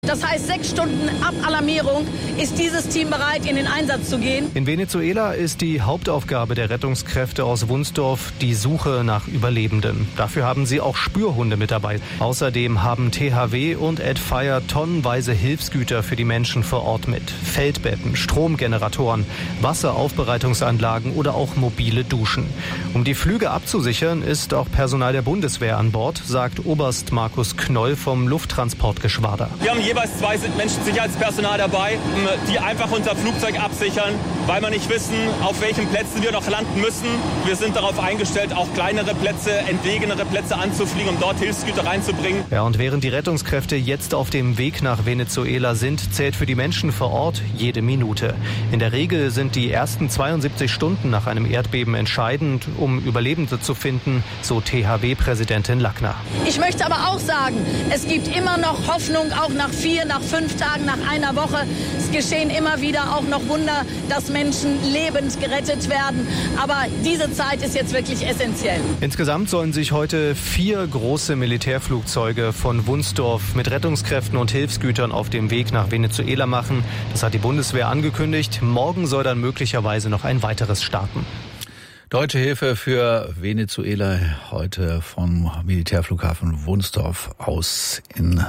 Das heißt, 6 Stunden ab Alarmierung ist dieses Team bereit, in den Einsatz zu gehen. In Venezuela ist die Hauptaufgabe der Rettungskräfte aus Wunsdorf die Suche nach Überlebenden. Dafür haben sie auch Spürhunde mit dabei. Außerdem haben THW und Ed Fire tonnenweise Hilfsgüter für die Menschen vor Ort mit. Feldbetten, Stromgeneratoren, Wasseraufbereitungsanlagen oder auch mobile Duschen. Um die Flüge abzusichern, ist auch Personal der Bundeswehr an Bord, sagt Oberst Markus Knoll vom Lufttransportgeschwader. Wir haben jeweils 2 Menschensicherheitspersonal dabei, die einfach unser Flugzeug absichern, weil wir nicht wissen, auf welchen Plätzen wir noch landen müssen. Wir sind darauf eingestellt, auch kleinere Plätze, entlegenere Plätze anzufliegen, um dort Hilfsgüter reinzubringen. Ja, und während die Rettungskräfte jetzt auf dem Weg nach Venezuela sind, zählt für die Menschen vor Ort jede Minute. In der Regel sind die ersten 72 Stunden nach einem Erdbeben entscheidend, um Überlebende zu finden, so THW-Präsidentin Lackner. Ich möchte aber auch sagen, es gibt immer noch Hoffnung, auch nach 4, nach 5 Tagen, nach einer Woche. Es geschehen immer wieder auch noch Wunder, dass Menschen lebend gerettet werden. Aber diese Zeit ist jetzt wirklich essentiell. Insgesamt sollen sich heute 4 große Militärflugzeuge von Wunsdorf mit Rettungskräften und Hilfsgütern auf dem Weg nach Venezuela machen. Das hat die Bundeswehr angekündigt. Morgen soll dann möglicherweise noch ein weiteres starten. Deutsche Hilfe für Venezuela heute vom Militärflughafen Wunsdorf aus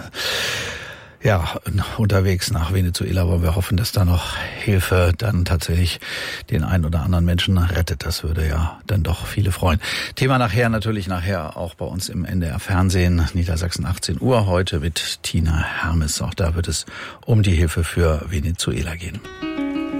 unterwegs nach Venezuela. Wollen wir hoffen, dass da noch Hilfe dann tatsächlich den einen oder anderen Menschen rettet. Das würde ja dann doch viele freuen. Thema nachher auch bei uns im NDR Fernsehen. Niedersachsen 18 Uhr heute mit Tina Hermes. Auch da wird es um die Hilfe für Venezuela gehen.